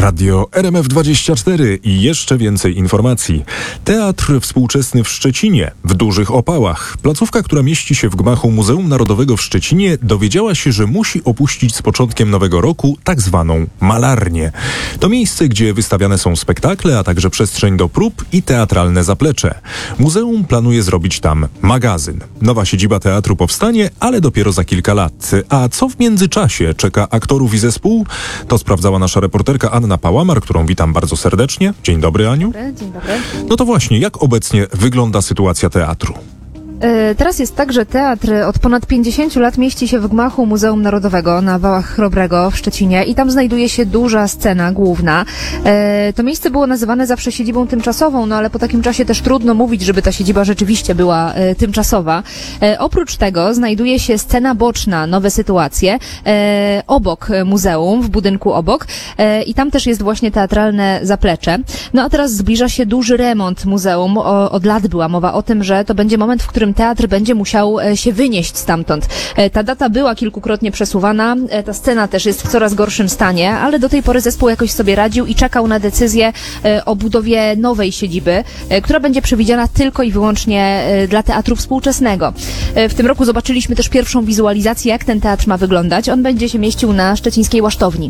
Radio RMF24 i jeszcze więcej informacji. Teatr współczesny w Szczecinie, w Dużych Opałach. Placówka, która mieści się w gmachu Muzeum Narodowego w Szczecinie, dowiedziała się, że musi opuścić z początkiem nowego roku tak zwaną malarnię. To miejsce, gdzie wystawiane są spektakle, a także przestrzeń do prób i teatralne zaplecze. Muzeum planuje zrobić tam magazyn. Nowa siedziba teatru powstanie, ale dopiero za kilka lat. A co w międzyczasie czeka aktorów i zespół? To sprawdzała nasza reporterka Anna Pałamar, którą witam bardzo serdecznie. Dzień dobry, Aniu. Dzień dobry. No to właśnie, jak obecnie wygląda sytuacja teatru? Teraz jest tak, że teatr od ponad 50 lat mieści się w gmachu Muzeum Narodowego na Wałach Chrobrego w Szczecinie i tam znajduje się duża scena główna. To miejsce było nazywane zawsze siedzibą tymczasową, no ale po takim czasie też trudno mówić, żeby ta siedziba rzeczywiście była tymczasowa. Oprócz tego znajduje się scena boczna, nowe sytuacje, obok muzeum, w budynku obok i tam też jest właśnie teatralne zaplecze. No a teraz zbliża się duży remont muzeum. Od lat była mowa o tym, że to będzie moment, w którym teatr będzie musiał się wynieść stamtąd. Ta data była kilkukrotnie przesuwana, ta scena też jest w coraz gorszym stanie, ale do tej pory zespół jakoś sobie radził i czekał na decyzję o budowie nowej siedziby, która będzie przewidziana tylko i wyłącznie dla teatru współczesnego. W tym roku zobaczyliśmy też pierwszą wizualizację, jak ten teatr ma wyglądać. On będzie się mieścił na szczecińskiej Łasztowni.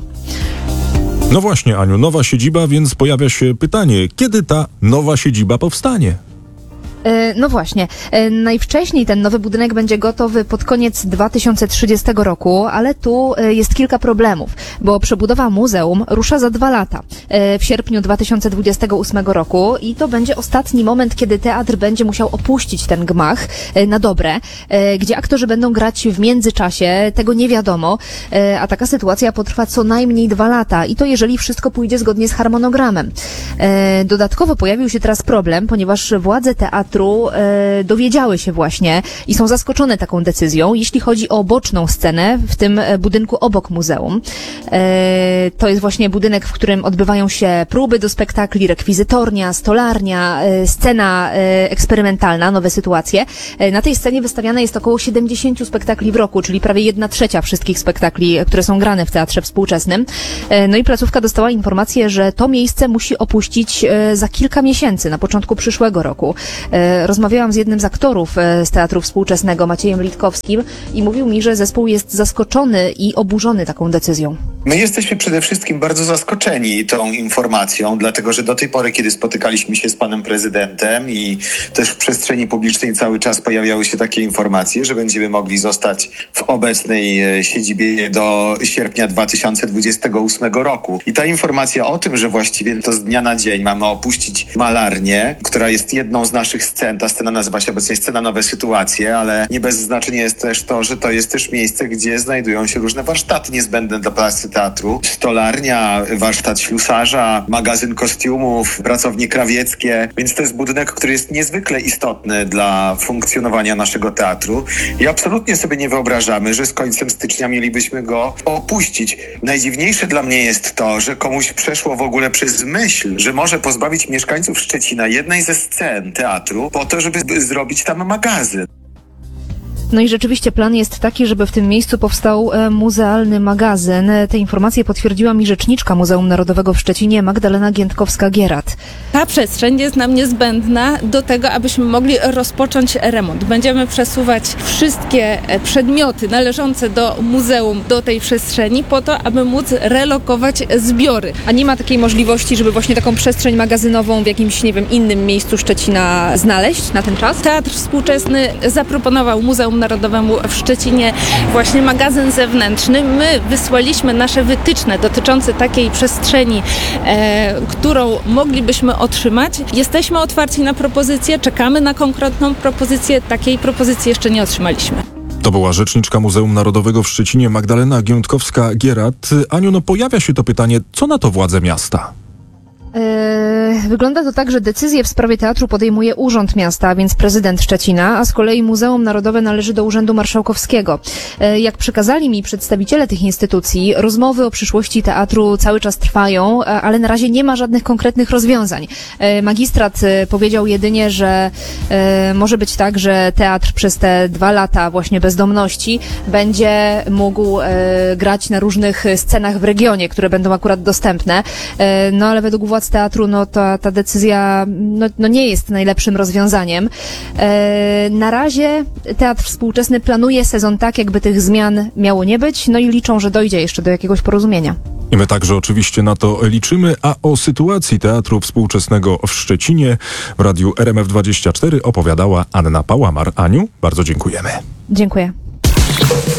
No właśnie, Aniu, nowa siedziba, więc pojawia się pytanie, kiedy ta nowa siedziba powstanie? No właśnie. Najwcześniej ten nowy budynek będzie gotowy pod koniec 2030 roku, ale tu jest kilka problemów, bo przebudowa muzeum rusza za 2 lata, w sierpniu 2028 roku i to będzie ostatni moment, kiedy teatr będzie musiał opuścić ten gmach na dobre, gdzie aktorzy będą grać w międzyczasie, tego nie wiadomo, a taka sytuacja potrwa co najmniej 2 lata i to jeżeli wszystko pójdzie zgodnie z harmonogramem. Dodatkowo pojawił się teraz problem, ponieważ władze teatru dowiedziały się właśnie i są zaskoczone taką decyzją, jeśli chodzi o boczną scenę w tym budynku obok muzeum. To jest właśnie budynek, w którym odbywają się próby do spektakli, rekwizytornia, stolarnia, scena eksperymentalna, nowe sytuacje. Na tej scenie wystawiane jest około 70 spektakli w roku, czyli prawie 1/3 wszystkich spektakli, które są grane w teatrze współczesnym. No i placówka dostała informację, że to miejsce musi opuścić za kilka miesięcy, na początku przyszłego roku. Rozmawiałam z jednym z aktorów z Teatru Współczesnego, Maciejem Litkowskim, i mówił mi, że zespół jest zaskoczony i oburzony taką decyzją. My jesteśmy przede wszystkim bardzo zaskoczeni tą informacją, dlatego że do tej pory, kiedy spotykaliśmy się z panem prezydentem i też w przestrzeni publicznej cały czas pojawiały się takie informacje, że będziemy mogli zostać w obecnej siedzibie do sierpnia 2028 roku. I ta informacja o tym, że właściwie to z dnia na dzień mamy opuścić malarnię, która jest jedną z naszych scen, ta scena nazywa się obecnie Scena Nowe Sytuacje, ale nie bez znaczenia jest też to, że to jest też miejsce, gdzie znajdują się różne warsztaty niezbędne dla pracy teatru. Stolarnia, warsztat ślusarza, magazyn kostiumów, pracownie krawieckie, więc to jest budynek, który jest niezwykle istotny dla funkcjonowania naszego teatru i absolutnie sobie nie wyobrażamy, że z końcem stycznia mielibyśmy go opuścić. Najdziwniejsze dla mnie jest to, że komuś przeszło w ogóle przez myśl, że może pozbawić mieszkańców Szczecina jednej ze scen teatru po to, żeby zrobić tam magazyn. No i rzeczywiście plan jest taki, żeby w tym miejscu powstał muzealny magazyn. Te informacje potwierdziła mi rzeczniczka Muzeum Narodowego w Szczecinie, Magdalena Giętkowska-Gierat. Ta przestrzeń jest nam niezbędna do tego, abyśmy mogli rozpocząć remont. Będziemy przesuwać wszystkie przedmioty należące do muzeum do tej przestrzeni po to, aby móc relokować zbiory. A nie ma takiej możliwości, żeby właśnie taką przestrzeń magazynową w jakimś, nie wiem, innym miejscu Szczecina znaleźć na ten czas? Teatr Współczesny zaproponował Muzeum Narodowemu w Szczecinie właśnie magazyn zewnętrzny. My wysłaliśmy nasze wytyczne dotyczące takiej przestrzeni, którą moglibyśmy otrzymać. Jesteśmy otwarci na propozycje, czekamy na konkretną propozycję. Takiej propozycji jeszcze nie otrzymaliśmy. To była rzeczniczka Muzeum Narodowego w Szczecinie Magdalena Giętkowska-Gierat. Aniu, no pojawia się to pytanie, co na to władze miasta? Wygląda to tak, że decyzję w sprawie teatru podejmuje Urząd Miasta, a więc prezydent Szczecina, a z kolei Muzeum Narodowe należy do Urzędu Marszałkowskiego. Jak przekazali mi przedstawiciele tych instytucji, rozmowy o przyszłości teatru cały czas trwają, ale na razie nie ma żadnych konkretnych rozwiązań. Magistrat powiedział jedynie, że może być tak, że teatr przez te 2 lata właśnie bezdomności będzie mógł grać na różnych scenach w regionie, które będą akurat dostępne. No ale według władz teatru ta decyzja nie jest najlepszym rozwiązaniem. Na razie Teatr Współczesny planuje sezon tak, jakby tych zmian miało nie być, no i liczą, że dojdzie jeszcze do jakiegoś porozumienia. I my także oczywiście na to liczymy, a o sytuacji Teatru Współczesnego w Szczecinie w radiu RMF24 opowiadała Anna Pałamar. Aniu, bardzo dziękujemy. Dziękuję.